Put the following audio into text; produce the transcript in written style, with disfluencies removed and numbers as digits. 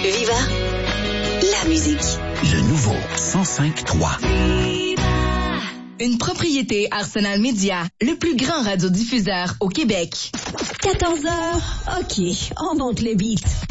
Viva, la musique. Le nouveau 105.3. Une propriété Arsenal Média, le plus grand radiodiffuseur au Québec. 14h, OK, on monte le beat.